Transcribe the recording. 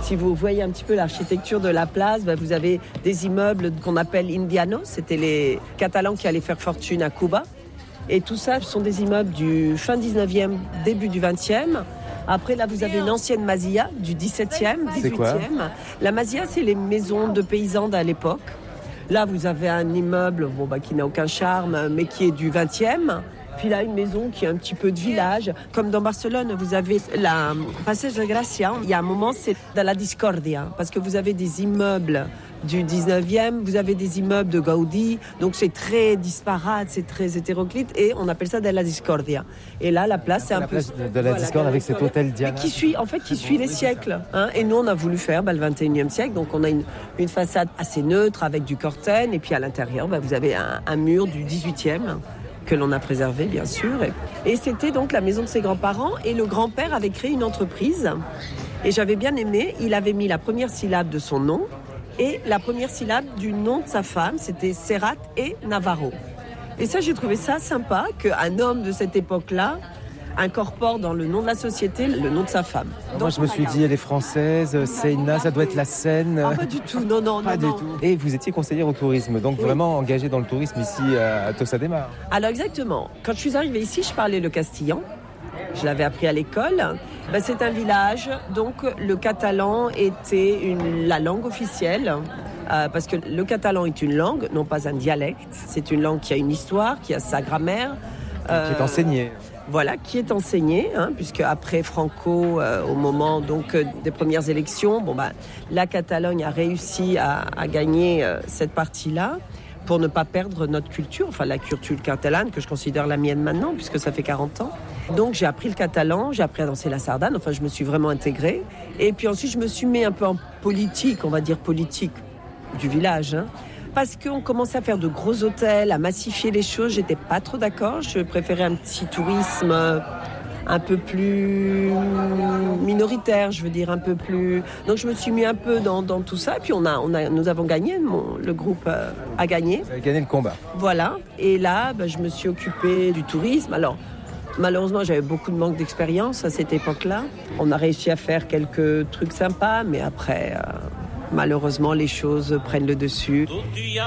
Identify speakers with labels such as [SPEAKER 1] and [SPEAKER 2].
[SPEAKER 1] Si vous voyez un petit peu l'architecture de la place, vous avez des immeubles qu'on appelle Indianos. C'était les Catalans qui allaient faire fortune à Cuba. Et tout ça, ce sont des immeubles du fin 19e, début du 20e. Après, là, vous avez une ancienne masía du 17e, 18e.
[SPEAKER 2] C'est quoi ?
[SPEAKER 1] La masía, c'est les maisons de paysans à l'époque. Là, vous avez un immeuble qui n'a aucun charme, mais qui est du 20e. Puis là, une maison qui est un petit peu de village. Comme dans Barcelone, vous avez la Passeig de Gràcia. Il y a un moment, c'est dans la discordia, parce que vous avez des immeubles du 19e, vous avez des immeubles de Gaudí, donc c'est très disparate, c'est très hétéroclite, et on appelle ça de la discordia. Et là, la place, c'est un peu...
[SPEAKER 2] de la discorde avec cet hôtel Diana.
[SPEAKER 1] Qui suit les siècles. Et nous, on a voulu faire le 21e siècle, donc on a une façade assez neutre avec du corten, et puis à l'intérieur, vous avez un mur du 18e, que l'on a préservé, bien sûr. Et c'était donc la maison de ses grands-parents, et le grand-père avait créé une entreprise, et j'avais bien aimé, il avait mis la première syllabe de son nom, et la première syllabe du nom de sa femme, c'était Serrat et Navarro. Et ça, j'ai trouvé ça sympa, qu'un homme de cette époque-là incorpore dans le nom de la société le nom de sa femme.
[SPEAKER 2] Donc, moi, je me suis dit, elle est française, Seina, ça doit être la Seine.
[SPEAKER 1] Ah, pas du tout, non.
[SPEAKER 2] Pas du tout. Et vous étiez conseillère au tourisme, donc vraiment engagée dans le tourisme ici à Tossa de Mar.
[SPEAKER 1] Alors exactement. Quand je suis arrivée ici, je parlais le castillan. Je l'avais appris à l'école. C'est un village, donc le catalan était la langue officielle, parce que le catalan est une langue, non pas un dialecte. C'est une langue qui a une histoire, qui a sa grammaire.
[SPEAKER 2] Qui est enseignée.
[SPEAKER 1] Voilà, qui est enseignée, puisque après Franco, au moment donc des premières élections, la Catalogne a réussi à gagner cette partie-là, pour ne pas perdre notre culture, enfin la culture catalane, que je considère la mienne maintenant, puisque ça fait 40 ans. Donc j'ai appris le catalan, j'ai appris à danser la sardane, enfin je me suis vraiment intégrée. Et puis ensuite je me suis mis un peu en politique, on va dire politique du village, parce qu'on commençait à faire de gros hôtels, à massifier les choses, j'étais pas trop d'accord, je préférais un petit tourisme un peu plus minoritaire, je veux dire, un peu plus... Donc je me suis mis un peu dans tout ça, et puis nous avons gagné, le groupe a gagné.
[SPEAKER 2] Vous avez gagné le combat.
[SPEAKER 1] Voilà, et là, je me suis occupée du tourisme. Alors, malheureusement, j'avais beaucoup de manque d'expérience à cette époque-là. On a réussi à faire quelques trucs sympas, mais après, malheureusement, les choses prennent le dessus.